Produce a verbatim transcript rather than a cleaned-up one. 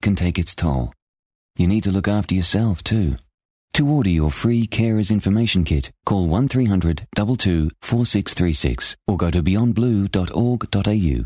can take its toll. You need to look after yourself too. To order your free Carers Information Kit, call one three hundred, two two, four six three six or go to beyond blue dot org dot a u.